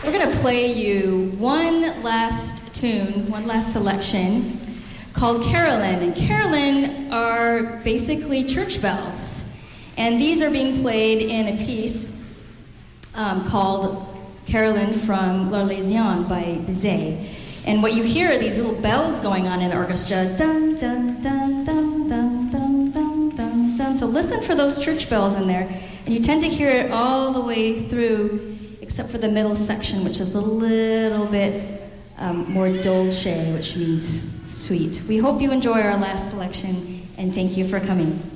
We're going to play you one last tune, one last selection called Carolyn. And Carolyn are basically church bells. And these are being played in a piece called Carolyn from L'Arlésienne by Bizet. And what you hear are these little bells going on in the orchestra. Dun, dun, dun, dun, dun, dun, dun, dun, dun. So listen for those church bells in there. And you tend to hear it all the way through, except for the middle section, which is a little bit more dolce, which means sweet. We hope you enjoy our last selection, and thank you for coming.